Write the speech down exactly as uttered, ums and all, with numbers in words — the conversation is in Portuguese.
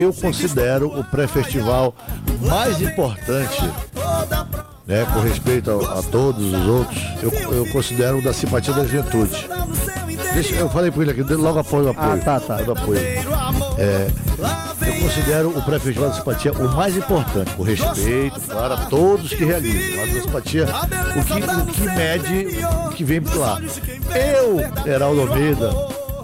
Eu considero o pré-festival mais importante, né, com respeito a, a todos os outros, eu, eu considero o da Simpatia da Juventude. Deixa, eu falei para ele aqui, logo apoio, apoio. Ah, tá, tá. Logo apoio. É, eu considero o pré-festival da Simpatia o mais importante, com respeito para todos que realizam. Mas a Simpatia, o que, o que mede, o que vem por lá. Eu, Heraldo Almeida,